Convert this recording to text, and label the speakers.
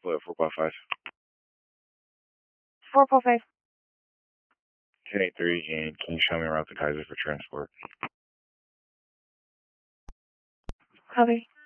Speaker 1: Split 455.
Speaker 2: 455.
Speaker 1: 1083, and can you show me around to Kaiser for transport?
Speaker 2: Copy.